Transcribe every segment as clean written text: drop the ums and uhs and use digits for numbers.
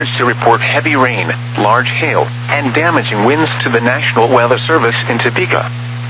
to report heavy rain, large hail, and damaging winds to the National Weather Service in Topeka.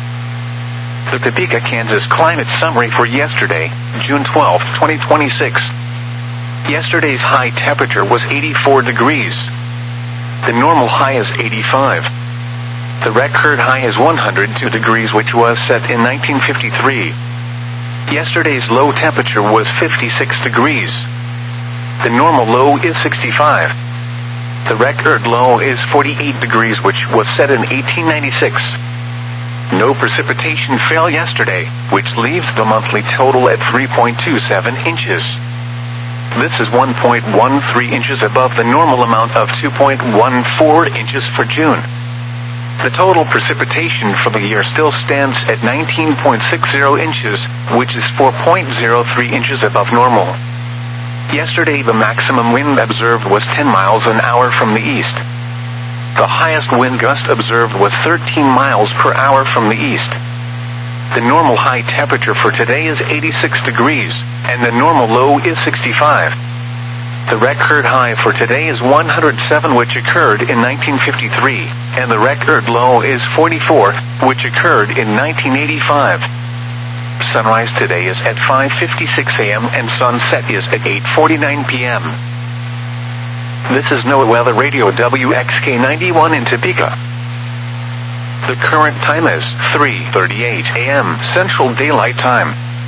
The Topeka, Kansas climate summary for yesterday, June 12, 2026. Yesterday's high temperature was 84 degrees. The normal high is 85. The record high is 102 degrees, which was set in 1953. Yesterday's low temperature was 56 degrees. The normal low is 65. The record low is 48 degrees, which was set in 1896. No precipitation fell yesterday, which leaves the monthly total at 3.27 inches. This is 1.13 inches above the normal amount of 2.14 inches for June. The total precipitation for the year still stands at 19.60 inches, which is 4.03 inches above normal. Yesterday, the maximum wind observed was 10 miles an hour from the east. The highest wind gust observed was 13 miles per hour from the east. The normal high temperature for today is 86 degrees, and the normal low is 65. The record high for today is 107, which occurred in 1953, and the record low is 44, which occurred in 1985. Sunrise today is at 5:56 a.m. and sunset is at 8:49 p.m. This is NOAA Weather Radio WXK91 in Topeka. The current time is 3:38 a.m. Central Daylight Time.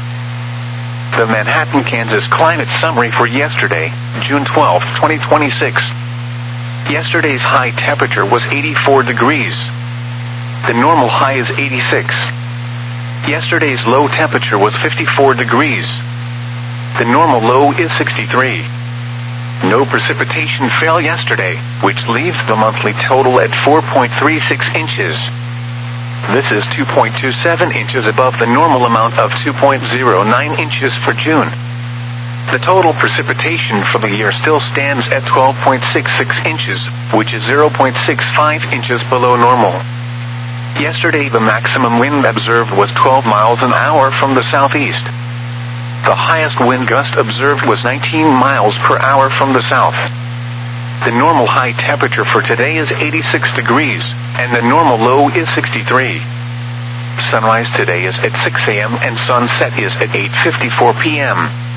The Manhattan, Kansas climate summary for yesterday, June 12, 2026. Yesterday's high temperature was 84 degrees. The normal high is 86. Yesterday's low temperature was 54 degrees. The normal low is 63. No precipitation fell yesterday, which leaves the monthly total at 4.36 inches. This is 2.27 inches above the normal amount of 2.09 inches for June. The total precipitation for the year still stands at 12.66 inches, which is 0.65 inches below normal. Yesterday, the maximum wind observed was 12 miles an hour from the southeast. The highest wind gust observed was 19 miles per hour from the south. The normal high temperature for today is 86 degrees, and the normal low is 63. Sunrise today is at 6 a.m. and sunset is at 8:54 p.m.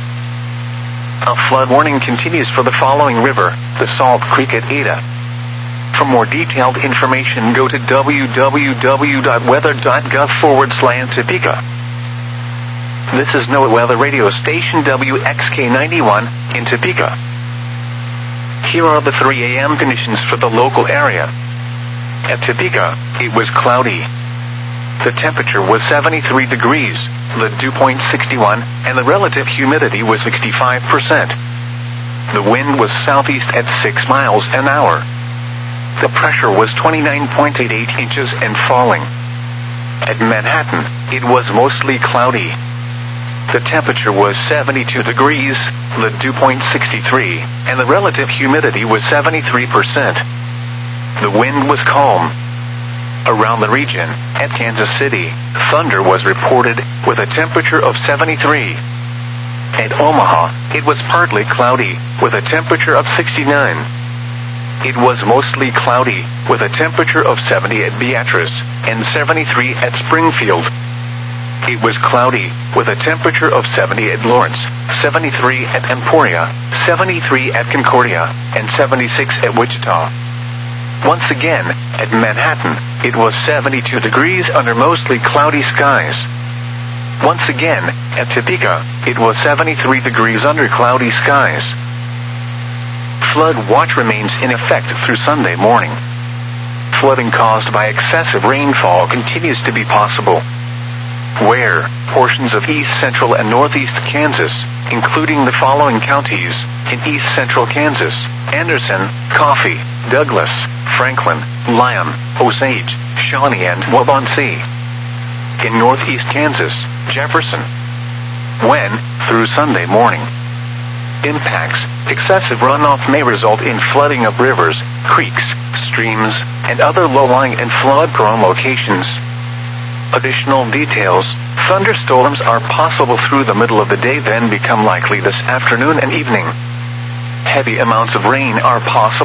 A flood warning continues for the following river, the Salt Creek at Ada. For more detailed information, go to www.weather.gov/Topeka. This is NOAA Weather Radio Station WXK91 in Topeka. Here are the 3 a.m. conditions for the local area. At Topeka, it was cloudy. The temperature was 73 degrees, the dew point 61, and the relative humidity was 65%. The wind was southeast at 6 miles an hour. The pressure was 29.88 inches and falling. At Manhattan, it was mostly cloudy. The temperature was 72 degrees, the dew point 63, and the relative humidity was 73%. The wind was calm. Around the region, at Kansas City, thunder was reported with a temperature of 73. At Omaha, it was partly cloudy, with a temperature of 69. It was mostly cloudy, with a temperature of 70 at Beatrice, and 73 at Springfield. It was cloudy, with a temperature of 70 at Lawrence, 73 at Emporia, 73 at Concordia, and 76 at Wichita. Once again, at Manhattan, it was 72 degrees under mostly cloudy skies. Once again, at Topeka, it was 73 degrees under cloudy skies. Flood watch remains in effect through Sunday morning. Flooding caused by excessive rainfall continues to be possible. Where portions of east central and northeast Kansas, including the following counties, in east central Kansas: Anderson, Coffee, Douglas, Franklin, Lyon, Osage, Shawnee, and Waubonsee. In northeast Kansas, Jefferson. When, through Sunday morning. Impacts: excessive runoff may result in flooding of rivers, creeks, streams, and other low-lying and flood-prone locations. Additional details: thunderstorms are possible through the middle of the day, then become likely this afternoon and evening. Heavy amounts of rain are possible.